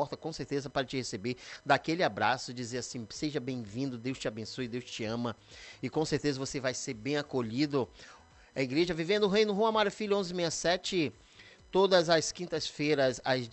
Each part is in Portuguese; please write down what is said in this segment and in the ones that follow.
porta, com certeza, para te receber, dar aquele abraço, dizer assim, seja bem-vindo, Deus te abençoe, Deus te ama. E com certeza você vai ser bem acolhido. A igreja Vivendo o Reino, Rua Amaro Filho, 1167, todas as quintas-feiras às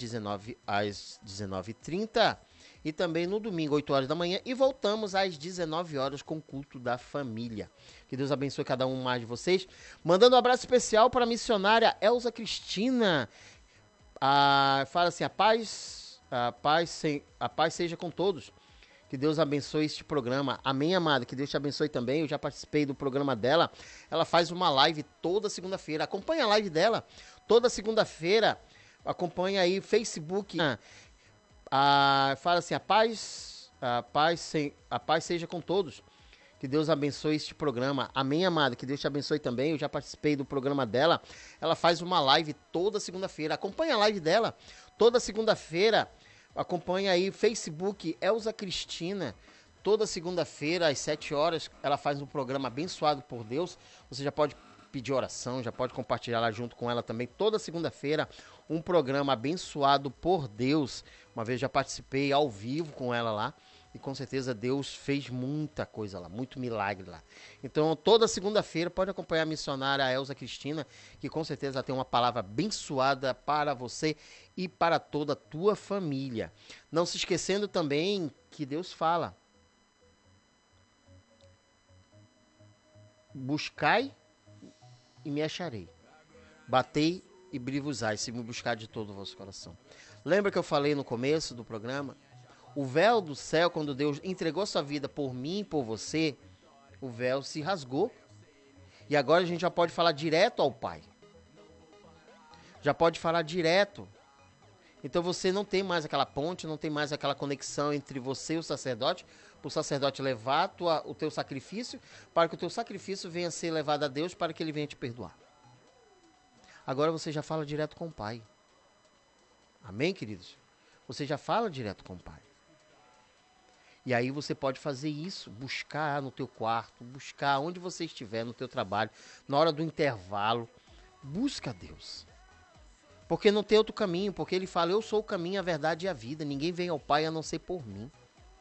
19h30 e também no domingo, 8 horas da manhã. E voltamos às 19 horas com o culto da família. Que Deus abençoe cada um mais de vocês. Mandando um abraço especial para a missionária Elza Cristina. Fala assim, a paz seja com todos. Que Deus abençoe este programa. Amém, amada? Que Deus te abençoe também. Eu já participei do programa dela. Ela faz uma live toda segunda-feira. Acompanha a live dela. Toda segunda-feira. Acompanha aí, Facebook. Fala assim, a paz seja com todos. Que Deus abençoe este programa. Amém, amada? Que Deus te abençoe também. Eu já participei do programa dela. Ela faz uma live toda segunda-feira. Acompanha a live dela. Toda segunda-feira. Acompanha aí, Facebook, Elza Cristina. Toda segunda-feira, às 7 horas, ela faz um programa abençoado por Deus. Você já pode pedir oração, já pode compartilhar lá junto com ela também. Toda segunda-feira, um programa abençoado por Deus. Uma vez já participei ao vivo com ela lá. E com certeza Deus fez muita coisa lá, muito milagre lá. Então, toda segunda-feira pode acompanhar a missionária Elza Cristina, que com certeza tem uma palavra abençoada para você e para toda a tua família. Não se esquecendo também que Deus fala: buscai e me acharei. Batei e abri-vos-ei, se me buscar de todo o vosso coração. Lembra que eu falei no começo do programa? O véu do céu, quando Deus entregou sua vida por mim e por você, o véu se rasgou. E agora a gente já pode falar direto ao Pai. Já pode falar direto. Então você não tem mais aquela ponte, não tem mais aquela conexão entre você e o sacerdote, para o sacerdote levar o teu sacrifício, para que o teu sacrifício venha a ser levado a Deus, para que Ele venha te perdoar. Agora você já fala direto com o Pai. Amém, queridos? Você já fala direto com o Pai. E aí você pode fazer isso, buscar no teu quarto, buscar onde você estiver, no teu trabalho, na hora do intervalo. Busca Deus. Porque não tem outro caminho, porque Ele fala, eu sou o caminho, a verdade e a vida. Ninguém vem ao Pai a não ser por mim.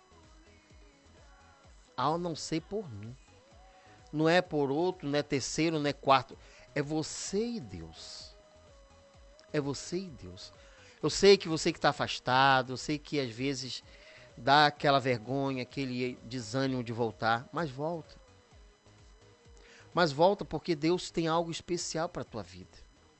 A não ser por mim. Não é por outro, não é terceiro, não é quarto. É você e Deus. É você e Deus. Eu sei que você que está afastado, eu sei que às vezes dá aquela vergonha, aquele desânimo de voltar, mas volta. Mas volta porque Deus tem algo especial para a tua vida.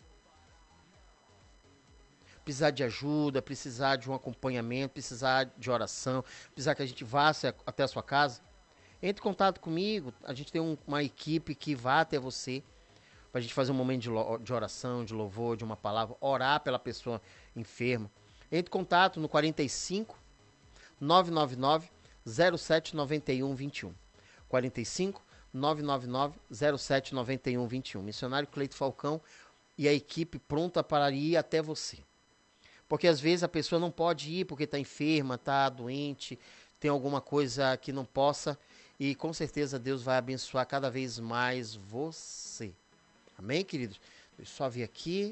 Precisar de ajuda, precisar de um acompanhamento, precisar de oração, precisar que a gente vá até a sua casa, entre em contato comigo, a gente tem uma equipe que vá até você, para a gente fazer um momento de oração, de louvor, de uma palavra, orar pela pessoa enferma. Entre em contato no 45 999 07 91 21. 45 999 07 91 21. Missionário Cleito Falcão e a equipe pronta para ir até você. Porque às vezes a pessoa não pode ir porque está enferma, está doente, tem alguma coisa que não possa. E com certeza Deus vai abençoar cada vez mais você. Amém, queridos? Deixa eu só vir aqui.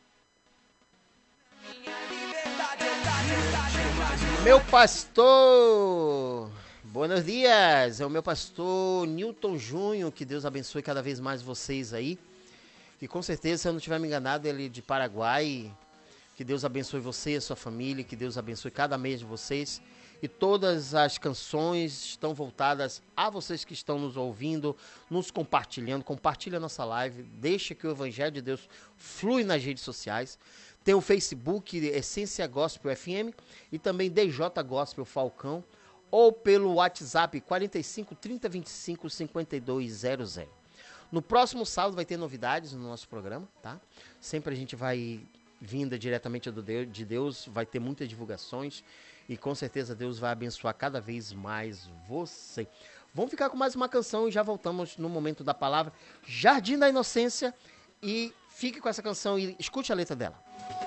Meu pastor, buenos dias, é o meu pastor Newton Júnior, que Deus abençoe cada vez mais vocês aí, que com certeza, se eu não estiver me enganado, ele é de Paraguai, que Deus abençoe você e a sua família, que Deus abençoe cada mês de vocês, e todas as canções estão voltadas a vocês que estão nos ouvindo, nos compartilhando, compartilha a nossa live, deixa que o Evangelho de Deus flui nas redes sociais. Tem o Facebook Essência Gospel FM e também DJ Gospel Falcão, ou pelo WhatsApp 45 30 25 5200. No próximo sábado vai ter novidades no nosso programa, tá? Sempre a gente vai vinda diretamente de Deus, vai ter muitas divulgações e com certeza Deus vai abençoar cada vez mais você. Vamos ficar com mais uma canção e já voltamos no momento da palavra Jardim da Inocência, e fique com essa canção e escute a letra dela.